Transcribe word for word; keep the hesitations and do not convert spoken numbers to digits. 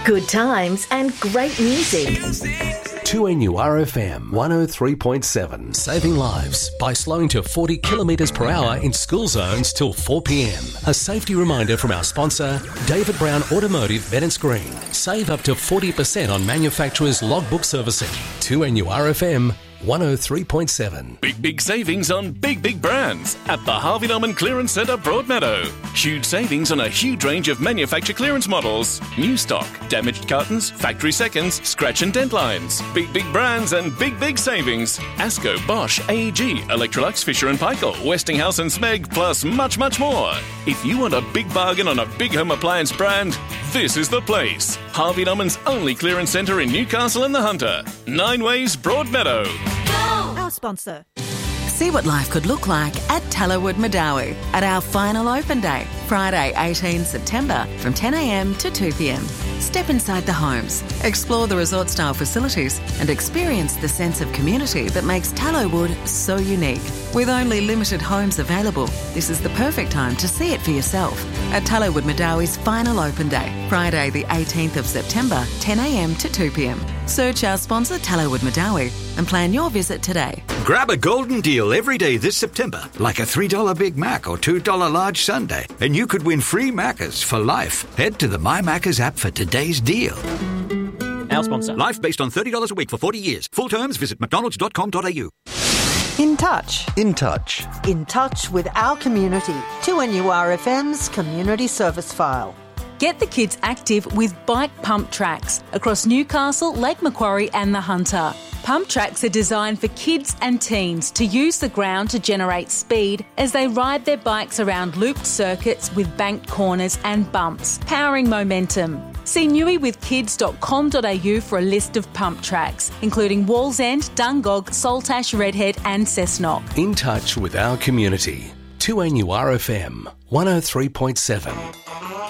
Good times and great music. two N U R F M one oh three point seven. Saving lives by slowing to forty kilometres per hour in school zones till four p.m. A safety reminder from our sponsor, David Brown Automotive Bennetts Green. Save up to forty percent on manufacturers' logbook servicing. two N U R F M one oh three point seven. Big, big savings on big, big brands at the Harvey Norman Clearance Centre, Broadmeadow. Huge savings on a huge range of manufacturer clearance models. New stock, damaged cartons, factory seconds, scratch and dent lines. Big, big brands and big, big savings. Asco, Bosch, A E G, Electrolux, Fisher and Paykel, Westinghouse and Smeg, plus much, much more. If you want a big bargain on a big home appliance brand, this is the place. Harvey Norman's only clearance centre in Newcastle and the Hunter. Nine Ways, Broadmeadow. Our sponsor. See what life could look like at Tallowood Madawi at our final open day, Friday eighteenth September from ten a.m. to two p.m. Step inside the homes, explore the resort-style facilities and experience the sense of community that makes Tallowood so unique. With only limited homes available, this is the perfect time to see it for yourself at Tallowood Madawi's final open day, Friday the eighteenth of September, ten a.m. to two p.m. Search our sponsor Tallowood Madawi and plan your visit today. Grab a golden deal every day this September, like a three dollars Big Mac or two dollars large sundae, and you could win free Maccas for life. Head to the My Maccas app for today's deal. Our sponsor. Life based on thirty dollars a week for forty years. Full terms, visit mcdonalds dot com dot a u. In touch. In touch. In touch with our community. two N U R F M's Community Service File. Get the kids active with bike pump tracks across Newcastle, Lake Macquarie and the Hunter. Pump tracks are designed for kids and teens to use the ground to generate speed as they ride their bikes around looped circuits with banked corners and bumps, powering momentum. See newey with kids dot com dot a u for a list of pump tracks, including Wallsend, Dungog, Saltash, Redhead and Cessnock. In touch with our community. two N U R F M one oh three point seven.